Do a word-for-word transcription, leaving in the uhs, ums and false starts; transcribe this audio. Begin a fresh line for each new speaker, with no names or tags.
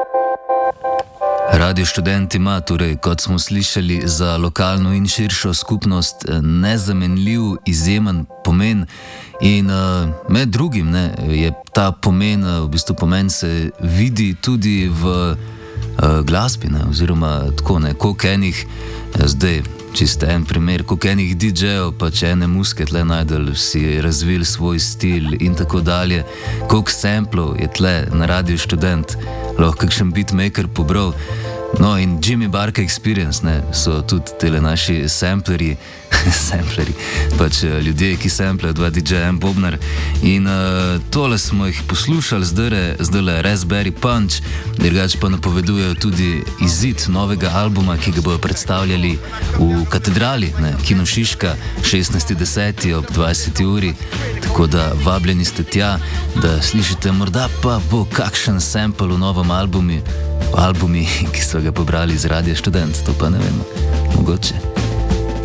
Radio Študent ima, torej, kot smo slišali, za lokalno in širšo skupnost nezamenljiv, izjemen pomen in uh, med drugim ne, je ta pomen, uh, v bistvu pomen se vidi tudi v uh, glasbi, ne, oziroma tako ne, koliko enih, zdaj čisto en primer, koliko enih didžejev, pa če ene muske tle najdel, si razvil svoj stil in tako dalje, koliko samplov je tle na Radio Študent, lahko kakšen beatmaker pobral. No in Jimmy Barca Experience, ne, so tudi tele naši sampleri, sampleri, pač ljudje, ki samplajo, dva didžeja, en bobnar. In uh, tole smo jih poslušali, zdajle Raspberry Punch, drugače pa napovedujejo tudi izid novega albuma, ki ga bojo predstavljali v Katedrali, ne, Kino Šiška, šestnajsti deseti ob dvajseti uri, tako da vabljeni ste tja, da slišite morda pa bo kakšen sample v novem albumi, albumi, ki so ga pobrali iz Radia Študent, to pa ne vemo, mogoče.